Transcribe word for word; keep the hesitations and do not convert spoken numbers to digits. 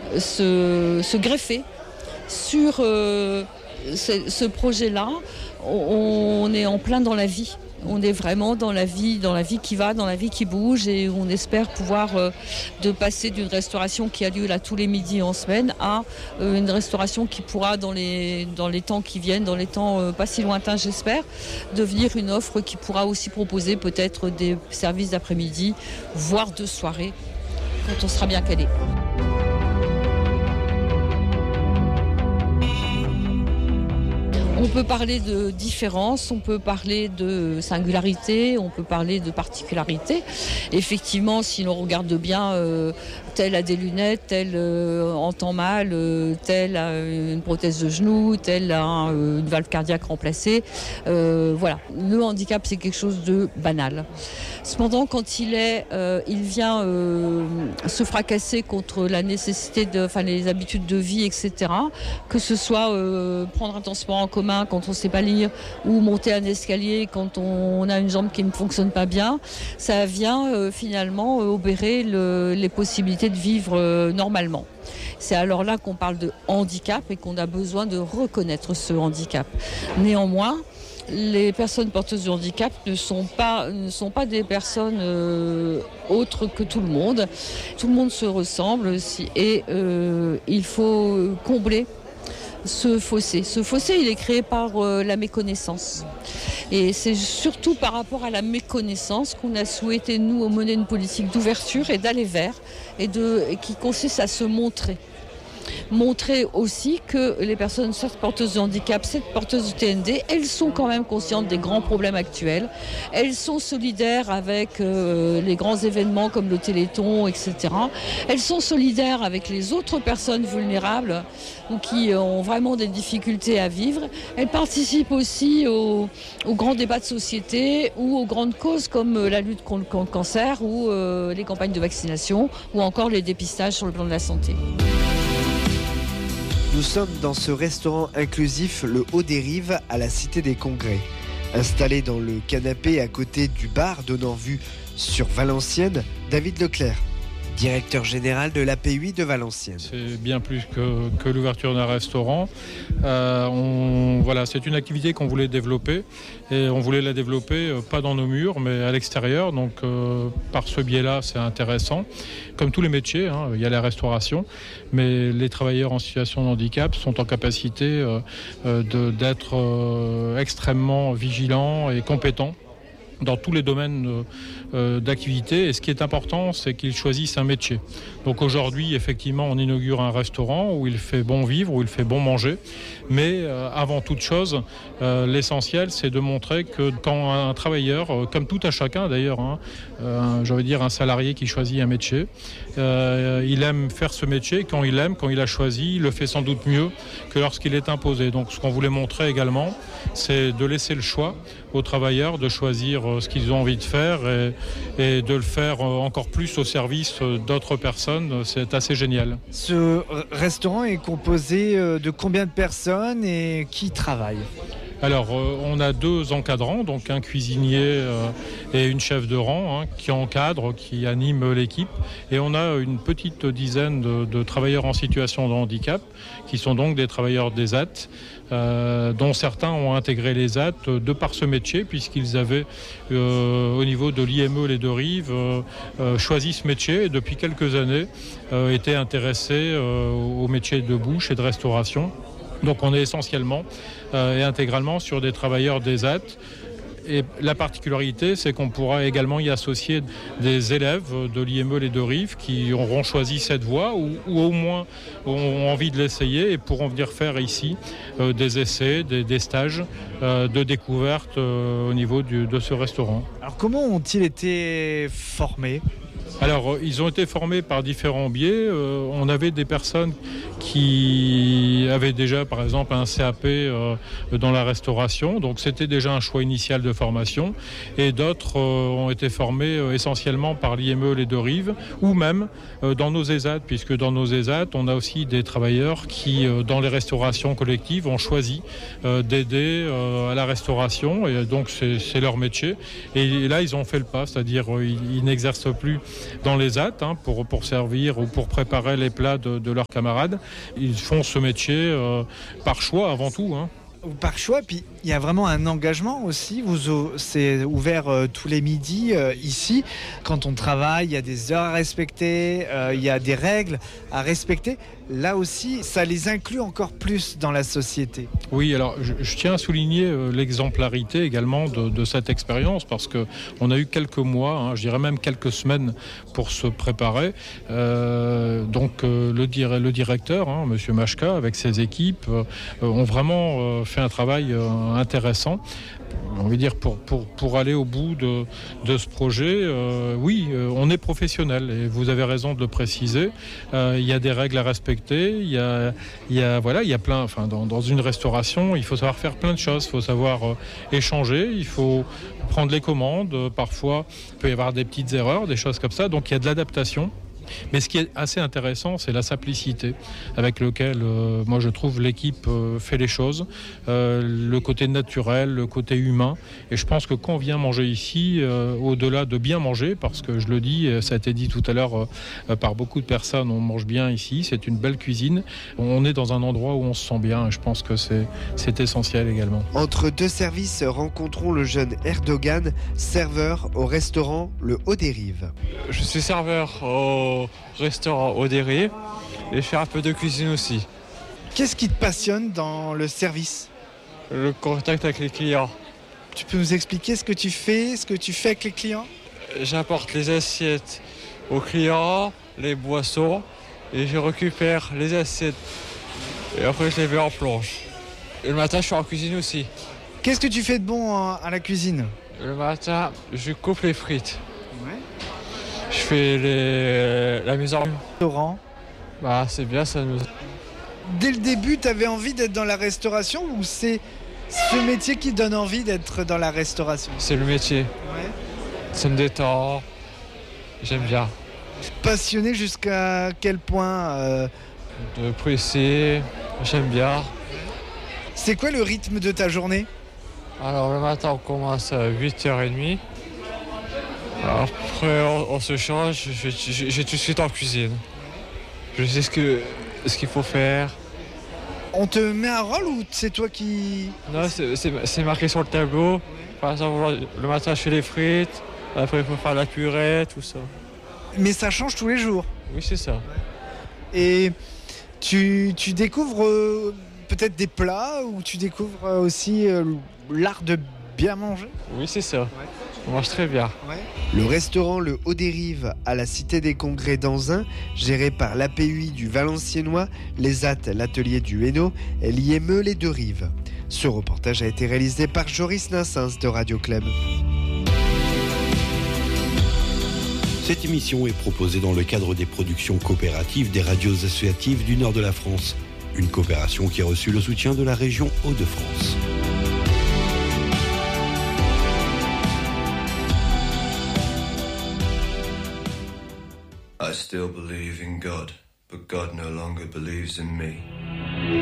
se, se greffer sur euh, ce, ce projet-là. On, on est en plein dans la vie. On est vraiment dans la vie, dans la vie qui va, dans la vie qui bouge, et on espère pouvoir euh, de passer d'une restauration qui a lieu là tous les midis en semaine à euh, une restauration qui pourra dans les, dans les temps qui viennent, dans les temps euh, pas si lointains j'espère, devenir une offre qui pourra aussi proposer peut-être des services d'après-midi, voire de soirée, quand on sera bien calé. On peut parler de différence, on peut parler de singularité, on peut parler de particularité. Effectivement, si l'on regarde bien, euh, tel a des lunettes, tel euh, entend mal, euh, tel a une prothèse de genou, tel a euh, une valve cardiaque remplacée. Euh, voilà, le handicap, c'est quelque chose de banal. Cependant, quand il est, euh, il vient euh, se fracasser contre la nécessité de, enfin les habitudes de vie, et cetera. Que ce soit euh, prendre un transport en commun quand on ne sait pas lire, ou monter un escalier quand on a une jambe qui ne fonctionne pas bien, ça vient euh, finalement euh, obérer le, les possibilités de vivre euh, normalement. C'est alors là qu'on parle de handicap et qu'on a besoin de reconnaître ce handicap. Néanmoins, les personnes porteuses de handicap ne sont pas, ne sont pas des personnes euh, autres que tout le monde. Tout le monde se ressemble et euh, il faut combler ce fossé. Ce fossé, il est créé par euh, la méconnaissance. Et c'est surtout par rapport à la méconnaissance qu'on a souhaité, nous, mener une politique d'ouverture et d'aller vers, et, de, et qui consiste à se montrer. Montrer aussi que les personnes certes porteuses de handicap, cette porteuses de T N D, elles sont quand même conscientes des grands problèmes actuels. Elles sont solidaires avec euh, les grands événements comme le Téléthon, et cetera. Elles sont solidaires avec les autres personnes vulnérables ou qui ont vraiment des difficultés à vivre. Elles participent aussi aux, aux grands débats de société ou aux grandes causes comme la lutte contre le cancer ou euh, les campagnes de vaccination ou encore les dépistages sur le plan de la santé. Nous sommes dans ce restaurant inclusif, le Haut des Rives, à la Cité des Congrès. Installé dans le canapé à côté du bar donnant vue sur Valenciennes, David Leclerc, directeur général de l'A P U I de Valenciennes. C'est bien plus que, que l'ouverture d'un restaurant. Euh, on, voilà, c'est une activité qu'on voulait développer et on voulait la développer euh, pas dans nos murs mais à l'extérieur. Donc euh, par ce biais-là, c'est intéressant. Comme tous les métiers, hein, il y a la restauration, mais les travailleurs en situation de handicap sont en capacité euh, euh, de, d'être euh, extrêmement vigilants et compétents dans tous les domaines euh, d'activité. Et ce qui est important, c'est qu'ils choisissent un métier. Donc aujourd'hui, effectivement, on inaugure un restaurant où il fait bon vivre, où il fait bon manger. Mais euh, avant toute chose, euh, l'essentiel, c'est de montrer que quand un travailleur, euh, comme tout à chacun d'ailleurs, hein, euh, je veux dire un salarié qui choisit un métier, euh, il aime faire ce métier. Quand il aime, quand il a choisi, il le fait sans doute mieux que lorsqu'il est imposé. Donc ce qu'on voulait montrer également, c'est de laisser le choix aux travailleurs de choisir ce qu'ils ont envie de faire et, et de le faire encore plus au service d'autres personnes. C'est assez génial. Ce restaurant est composé de combien de personnes et qui travaille ? Alors, euh, on a deux encadrants, donc un cuisinier euh, et une chef de rang hein, qui encadrent, qui animent l'équipe. Et on a une petite dizaine de, de travailleurs en situation de handicap, qui sont donc des travailleurs des A T, euh, dont certains ont intégré les A T de par ce métier, puisqu'ils avaient, euh, au niveau de l'I M E Les Deux Rives, euh, euh, choisi ce métier et depuis quelques années euh, étaient intéressés euh, au métier de bouche et de restauration. Donc on est essentiellement euh, et intégralement sur des travailleurs des A T. Et la particularité, c'est qu'on pourra également y associer des élèves de l'I M E Les Deux Rives qui auront choisi cette voie ou, ou au moins ont envie de l'essayer et pourront venir faire ici euh, des essais, des, des stages euh, de découverte euh, au niveau du, de ce restaurant. Alors comment ont-ils été formés ? Alors, ils ont été formés par différents biais. Euh, on avait des personnes qui avaient déjà par exemple un C A P euh, dans la restauration, donc c'était déjà un choix initial de formation, et d'autres euh, ont été formés euh, essentiellement par l'I M E Les Deux Rives, ou même euh, dans nos ESAT, puisque dans nos ESAT on a aussi des travailleurs qui euh, dans les restaurations collectives ont choisi euh, d'aider euh, à la restauration, et donc c'est, c'est leur métier, et là ils ont fait le pas, c'est-à-dire euh, ils, ils n'exercent plus dans les E S A T hein, pour, pour servir ou pour préparer les plats de, de leurs camarades. Ils font ce métier euh, par choix avant tout. Hein. Par choix, puis il y a vraiment un engagement aussi. Vous, c'est ouvert euh, tous les midis euh, ici. Quand on travaille, il y a des heures à respecter, euh, il y a des règles à respecter. Là aussi, ça les inclut encore plus dans la société. Oui, alors je, je tiens à souligner euh, l'exemplarité également de, de cette expérience, parce qu'on a eu quelques mois, hein, je dirais même quelques semaines pour se préparer. Euh, donc euh, le, dir- le directeur, hein, M. Machka, avec ses équipes, euh, ont vraiment euh, fait un travail euh, intéressant. On veut dire pour, pour, pour aller au bout de, de ce projet, euh, oui, euh, on est professionnel, et vous avez raison de le préciser. Euh, il y a des règles à respecter, il y a, il y a, voilà, il y a plein, enfin, dans, dans une restauration, il faut savoir faire plein de choses, il faut savoir euh, échanger, il faut prendre les commandes, euh, parfois il peut y avoir des petites erreurs, des choses comme ça, donc il y a de l'adaptation. Mais ce qui est assez intéressant, c'est la simplicité avec laquelle, euh, moi je trouve, l'équipe euh, fait les choses, euh, le côté naturel, le côté humain. Et je pense que quand on vient manger ici, euh, au-delà de bien manger, parce que je le dis, ça a été dit tout à l'heure euh, par beaucoup de personnes, on mange bien ici, c'est une belle cuisine. On est dans un endroit où on se sent bien, et je pense que c'est, c'est essentiel également. Entre deux services, rencontrons le jeune Erdogan, serveur au restaurant Le Haut des Rives. Je suis serveur au restaurant Haut des Rives et je fais un peu de cuisine aussi. Qu'est-ce qui te passionne dans le service ? Le contact avec les clients. Tu peux nous expliquer ce que tu fais, ce que tu fais avec les clients ? J'apporte les assiettes aux clients, les boissons, et je récupère les assiettes et après je les mets en planche. Et le matin je suis en cuisine aussi. Qu'est-ce que tu fais de bon à la cuisine ? Le matin je coupe les frites. Ouais. Je fais les... la mise en Restaurant. Bah, c'est bien, ça nous... Dès le début, tu avais envie d'être dans la restauration, ou c'est ce métier qui donne envie d'être dans la restauration ? C'est le métier. Ouais. Ça me détend. J'aime bien. Passionné jusqu'à quel point euh... De presser, j'aime bien. C'est quoi le rythme de ta journée ? Alors, le matin, on commence à huit heures trente. Après, on, on se change, je, je, je, je tout de suite en cuisine. Je sais ce, que, ce qu'il faut faire. On te met un rôle ou c'est toi qui... Non, c'est, c'est, c'est marqué sur le tableau. Par exemple, le matin, je fais les frites. Après, il faut faire la purée, tout ça. Mais ça change tous les jours. Oui, c'est ça. Et tu, tu découvres euh, peut-être des plats, ou tu découvres euh, aussi euh, l'art de bien manger ? Oui, c'est ça. Ouais. On mange très bien. Ouais. Le restaurant Le Haut des Rives à la Cité des Congrès d'Anzin, géré par l'A P U I du Valenciennois, l'E S A T, l'atelier du Hainaut et l'I M E Les Deux Rives. Ce reportage a été réalisé par Joris Nassens de Radio Club. Cette émission est proposée dans le cadre des productions coopératives des radios associatives du nord de la France. Une coopération qui a reçu le soutien de la région Hauts-de-France. I still believe in God, but God no longer believes in me.